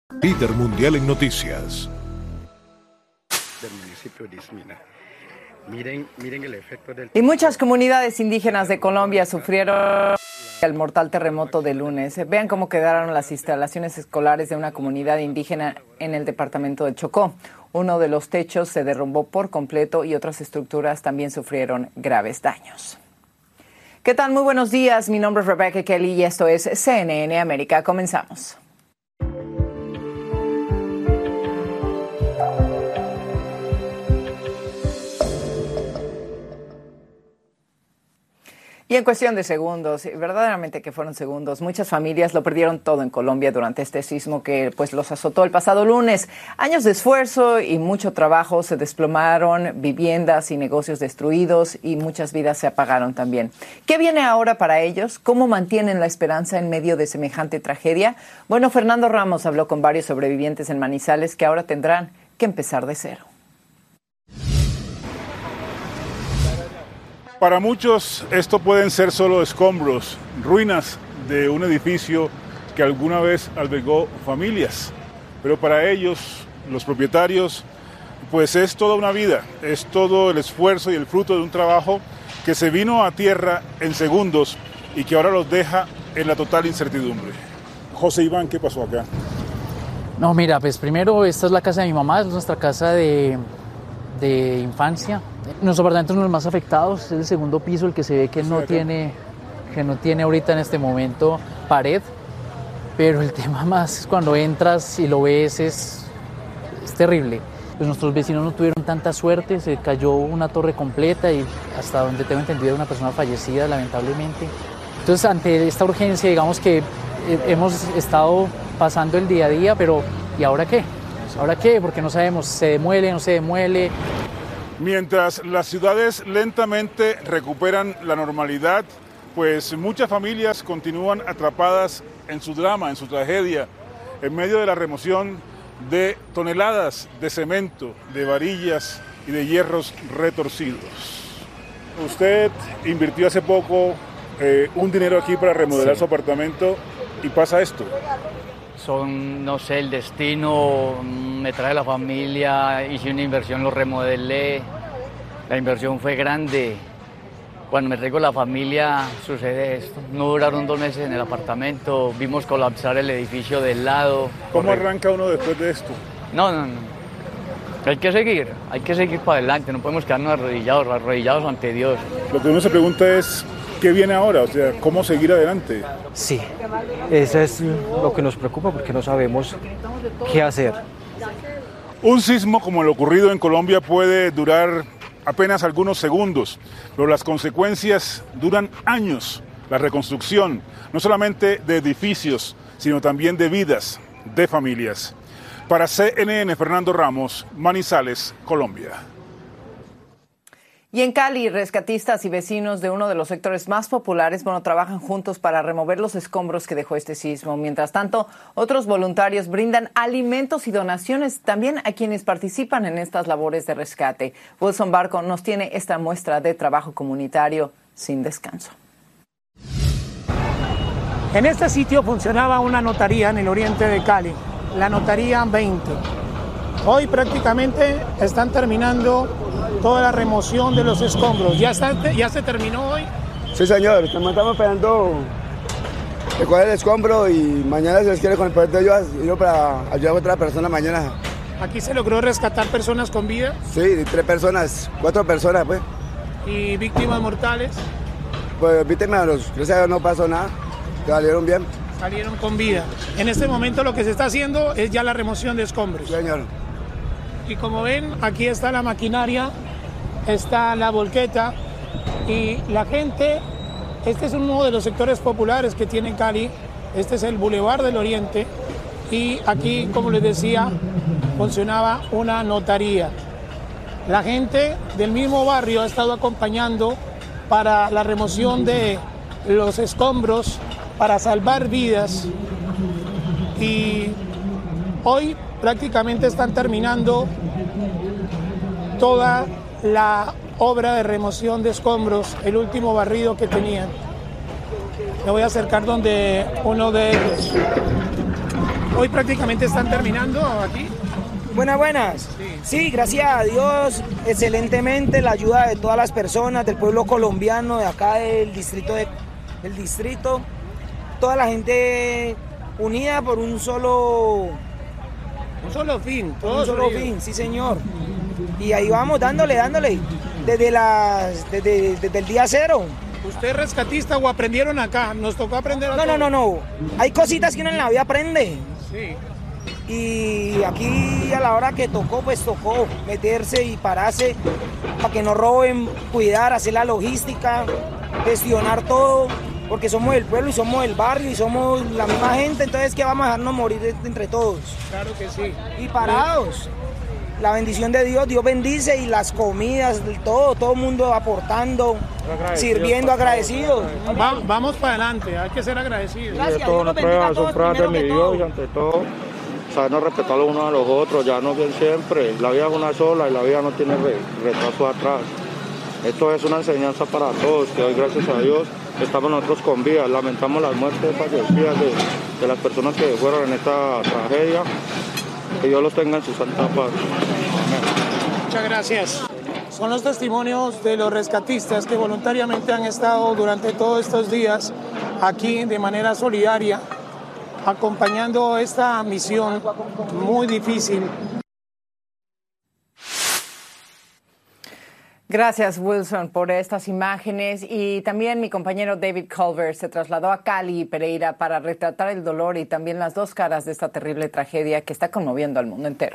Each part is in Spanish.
Líder mundial en noticias. Del municipio de Ismina. Miren el efecto del... Y muchas comunidades indígenas de Colombia sufrieron el mortal terremoto de lunes. Vean cómo quedaron las instalaciones escolares de una comunidad indígena en el departamento de Chocó. Uno de los techos se derrumbó por completo y otras estructuras también sufrieron graves daños. ¿Qué tal? Muy buenos días. Mi nombre es Rebecca Kelly y esto es CNN América. Comenzamos. Y en cuestión de segundos, verdaderamente que fueron segundos, muchas familias lo perdieron todo en Colombia durante este sismo que pues los azotó el pasado lunes. Años de esfuerzo y mucho trabajo, se desplomaron viviendas y negocios destruidos y muchas vidas se apagaron también. ¿Qué viene ahora para ellos? ¿Cómo mantienen la esperanza en medio de semejante tragedia? Bueno, Fernando Ramos habló con varios sobrevivientes en Manizales que ahora tendrán que empezar de cero. Para muchos esto pueden ser solo escombros, ruinas de un edificio que alguna vez albergó familias, pero para ellos, los propietarios, pues es toda una vida, es todo el esfuerzo y el fruto de un trabajo que se vino a tierra en segundos y que ahora los deja en la total incertidumbre. José Iván, ¿qué pasó acá? No, mira, pues primero esta es la casa de mi mamá, es nuestra casa de infancia. Nuestro apartamento es uno de los más afectados, es el segundo piso, el que se ve que no tiene ahorita en este momento pared, pero el tema más es cuando entras y lo ves es terrible. Pues nuestros vecinos no tuvieron tanta suerte, se cayó una torre completa y hasta donde tengo entendido una persona fallecida lamentablemente. Entonces ante esta urgencia digamos que hemos estado pasando el día a día, pero ¿y ahora qué? ¿Ahora qué? Porque no sabemos, ¿se demuele, no se demuele? Mientras las ciudades lentamente recuperan la normalidad, pues muchas familias continúan atrapadas en su drama, en su tragedia, en medio de la remoción de toneladas de cemento, de varillas y de hierros retorcidos. Usted invirtió hace poco un dinero aquí para remodelar su apartamento y pasa esto. No sé, el destino me trae la familia, hice una inversión, lo remodelé, la inversión fue grande. Cuando me traigo la familia sucede esto, no duraron 2 meses en el apartamento, vimos colapsar el edificio del lado. ¿Cómo arranca uno después de esto? No, hay que seguir para adelante, no podemos quedarnos arrodillados ante Dios. Lo que uno se pregunta es, ¿qué viene ahora? O sea, ¿cómo seguir adelante? Sí, eso es lo que nos preocupa porque no sabemos qué hacer. Un sismo como el ocurrido en Colombia puede durar apenas algunos segundos, pero las consecuencias duran años. La reconstrucción, no solamente de edificios, sino también de vidas, de familias. Para CNN, Fernando Ramos, Manizales, Colombia. Y en Cali, rescatistas y vecinos de uno de los sectores más populares, trabajan juntos para remover los escombros que dejó este sismo. Mientras tanto, otros voluntarios brindan alimentos y donaciones también a quienes participan en estas labores de rescate. Wilson Barco nos tiene esta muestra de trabajo comunitario sin descanso. En este sitio funcionaba una notaría en el oriente de Cali, la Notaría 20. Hoy prácticamente están terminando toda la remoción de los escombros. ¿Ya se terminó hoy? Sí, señor. Estamos esperando recoger el escombro y mañana, si les quiere, con el poder de Dios, ir para ayudar a otra persona mañana. ¿Aquí se logró rescatar personas con vida? Sí, 3 personas, 4 personas, pues. ¿Y víctimas mortales? Pues víctimas, gracias a Dios no pasó nada, salieron bien. Salieron con vida. En este momento lo que se está haciendo es ya la remoción de escombros. Sí, señor. Y como ven, aquí está la maquinaria, está la volqueta y la gente. Este es uno de los sectores populares que tiene Cali. Este es el Boulevard del Oriente y aquí, como les decía, funcionaba una notaría. La gente del mismo barrio ha estado acompañando para la remoción de los escombros, para salvar vidas, y hoy prácticamente están terminando toda la obra de remoción de escombros, el último barrido que tenían. Me voy a acercar donde uno de ellos. Hoy prácticamente están terminando aquí. Buenas. Sí, gracias a Dios, excelentemente la ayuda de todas las personas del pueblo colombiano de acá del distrito, toda la gente unida por un solo fin, sí señor. Y ahí vamos dándole desde el día cero. ¿Usted es rescatista o aprendieron acá? Nos tocó aprender acá. No. Hay cositas que uno en la vida aprende. Sí. Y aquí a la hora que tocó, pues tocó meterse y pararse para que no roben, cuidar, hacer la logística, gestionar todo, porque somos del pueblo y somos del barrio y somos la misma gente, entonces que vamos a dejarnos morir entre todos. Claro que sí. Y parados. La bendición de Dios, Dios bendice y las comidas, todo el mundo aportando, sirviendo, agradecidos. Vamos para adelante, hay que ser agradecidos. Gracias, Dios los bendiga a todos, primero que todo. Y ante todo, sabernos respetar los unos a los otros, ya no bien siempre. La vida es una sola y la vida no tiene retraso atrás. Esto es una enseñanza para todos, que hoy gracias a Dios estamos nosotros con vida. Lamentamos las muertes fallecidas de las personas que fueron en esta tragedia. Que Dios los tenga en su santa paz. Amén. Muchas gracias. Son los testimonios de los rescatistas que voluntariamente han estado durante todos estos días aquí de manera solidaria, acompañando esta misión muy difícil. Gracias, Wilson, por estas imágenes. Y también mi compañero David Culver se trasladó a Cali y Pereira para retratar el dolor y también las dos caras de esta terrible tragedia que está conmoviendo al mundo entero.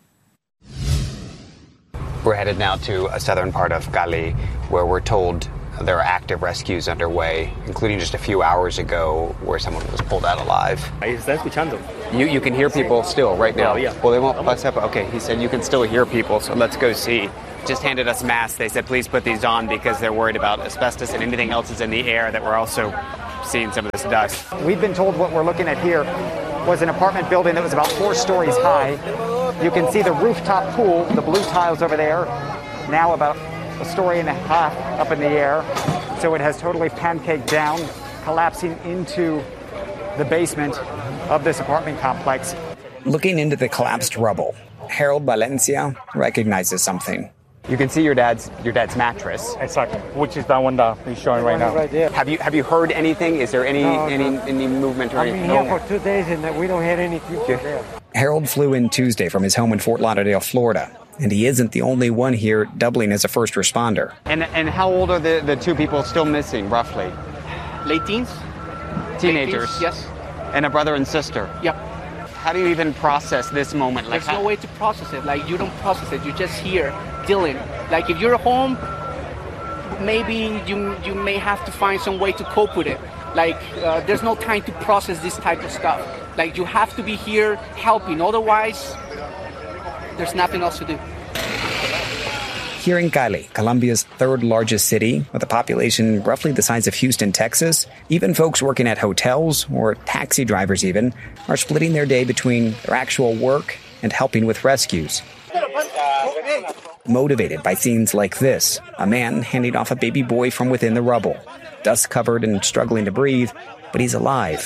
We're headed now to a southern part of Cali, where we're told there are active rescues underway, including just a few hours ago where someone was pulled out alive. Ahí está escuchando. You can hear people still right now. Todavía. Well, they won't bus up. Okay, he said you can still hear people, so let's go see. Just handed us masks. They said please put these on because they're worried about asbestos and anything else is in the air that we're also seeing some of this dust. We've been told what we're looking at here was an apartment building that was about 4 stories high. You can see the rooftop pool, the blue tiles over there, now about 1.5 stories up in the air. So it has totally pancaked down, collapsing into the basement of this apartment complex. Looking into the collapsed rubble, Harold Valencia recognizes something. You can see your dad's mattress. Exactly, which is that one that he's showing right now. Right there. Have you heard anything? Is there any movement or anything? I've been here for 2 days and we don't hear anything there. Harold flew in Tuesday from his home in Fort Lauderdale, Florida, and he isn't the only one here doubling as a first responder. And how old are the two people still missing, roughly? Late teens. Teenagers? Late teens, yes. And a brother and sister? Yep. How do you even process this moment? There's no way to process it. Like, you don't process it. You're just here dealing. Like, if you're home, maybe you may have to find some way to cope with it. Like, there's no time to process this type of stuff. Like, you have to be here helping. Otherwise, there's nothing else to do. Here in Cali, Colombia's third largest city, with a population roughly the size of Houston, Texas, even folks working at hotels, or taxi drivers even, are splitting their day between their actual work and helping with rescues. Motivated by scenes like this, a man handing off a baby boy from within the rubble, dust covered and struggling to breathe, but he's alive.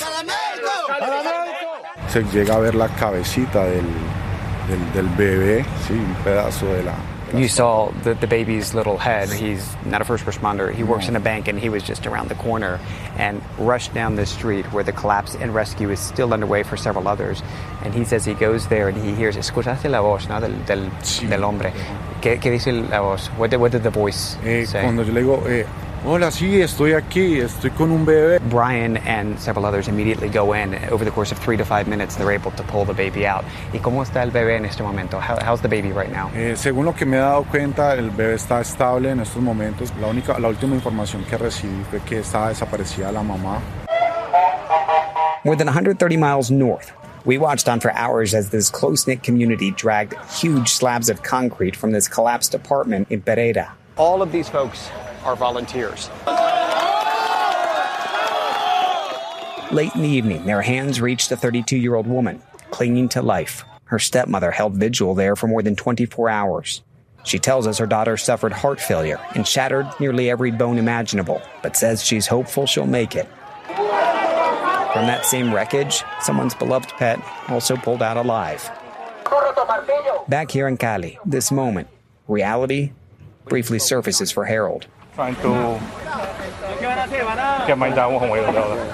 Se llega a ver la cabecita del bebé, sí, un pedazo de la... You saw the baby's little head. He's not a first responder. He works in a bank, and he was just around the corner and rushed down the street where the collapse and rescue is still underway for several others. And he says he goes there and he hears, escuchaste la voz, ¿no? del hombre. ¿Qué dice la voz? What did the voice say? Cuando yo le digo, hola, sí, estoy aquí, estoy con un bebé. Brian and several others immediately go in. Over the course of 3 to 5 minutes, they're able to pull the baby out. ¿Y cómo está el bebé en este momento? How's the baby right now? Según lo que me he dado cuenta, el bebé está estable en estos momentos. La última información que recibí fue que estaba desaparecida la mamá. More than 130 miles north, we watched on for hours as this close-knit community dragged huge slabs of concrete from this collapsed apartment in Pereira. All of these folks are volunteers. Late in the evening, their hands reached a 32-year-old woman, clinging to life. Her stepmother held vigil there for more than 24 hours. She tells us her daughter suffered heart failure and shattered nearly every bone imaginable, but says she's hopeful she'll make it. From that same wreckage, someone's beloved pet also pulled out alive. Back here in Cali, this moment, reality briefly surfaces for Harold. Trying to get my dad one way or the other.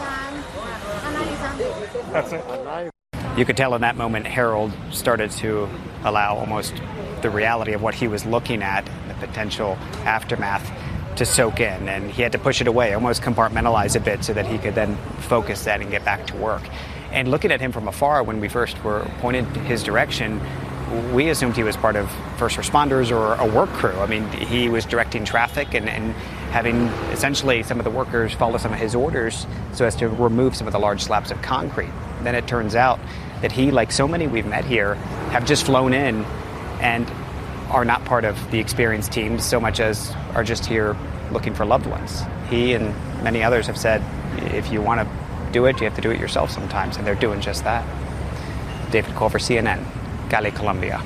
That's it. You could tell in that moment Harold started to allow almost the reality of what he was looking at, the potential aftermath, to soak in, and he had to push it away, almost compartmentalize a bit so that he could then focus that and get back to work. And looking at him from afar, when we first were pointed his direction, we assumed he was part of first responders or a work crew. I mean, he was directing traffic and having essentially some of the workers follow some of his orders so as to remove some of the large slabs of concrete. Then it turns out that he, like so many we've met here, have just flown in and are not part of the experienced teams so much as are just here looking for loved ones. He and many others have said, if you want to do it, you have to do it yourself sometimes, and they're doing just that. David Culver, CNN, Cali, Colombia.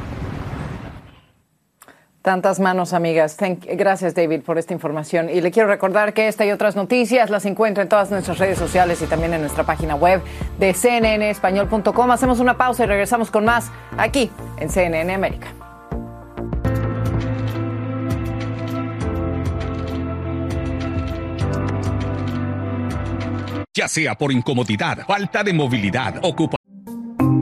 Tantas manos amigas. Gracias, David, por esta información. Y le quiero recordar que esta y otras noticias las encuentra en todas nuestras redes sociales y también en nuestra página web de cnnespañol.com. Hacemos una pausa y regresamos con más aquí en CNN América. Ya sea por incomodidad, falta de movilidad, ocupación